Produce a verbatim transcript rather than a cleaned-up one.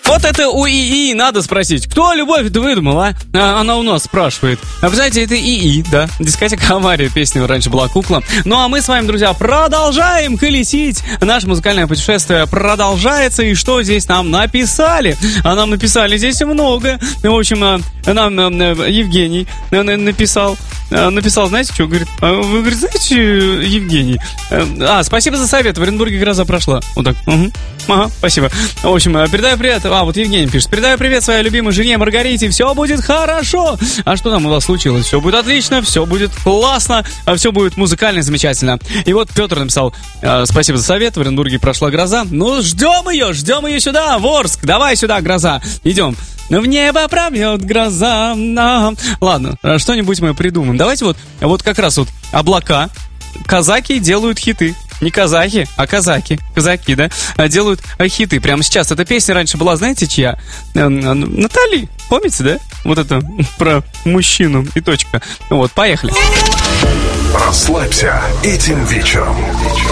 Вот это у ИИ надо спросить. Кто любовь выдумал, а? а? Она у нас спрашивает. А вы знаете, это ИИ, да. Дискотека «Авария», песня раньше была «Кукла». Ну а мы с вами, друзья, продолжаем колесить. Наше музыкальное путешествие продолжается. И что здесь нам написали? А нам написали здесь много. В общем, нам Евгений написал. Написал, знаете, что? Говорит, а вы, говорит, знаете, Евгений? А, спасибо за совет. В Оренбурге гроза прошла. Вот так. Угу. Ага, спасибо. В общем, передаю привет. А, вот Евгений пишет. Передаю привет своей любимой жене Маргарите. Все будет хорошо. А что там у вас случилось? Все будет отлично, все будет классно, все будет музыкально замечательно. И вот Петр написал. Спасибо за совет. В Оренбурге прошла гроза. Ну, ждем ее, ждем ее сюда, в Орск. Давай сюда, гроза. Идем. В небо пробьет гроза. Ладно, что-нибудь мы придумаем. Давайте вот, вот как раз вот облака. Казаки делают хиты. Не казахи, а казаки. Казаки, да? Делают хиты. Прямо сейчас. Эта песня раньше была, знаете, чья? Натали. Помните, да? Вот это про мужчину и точка. Вот, поехали. Расслабься этим вечером.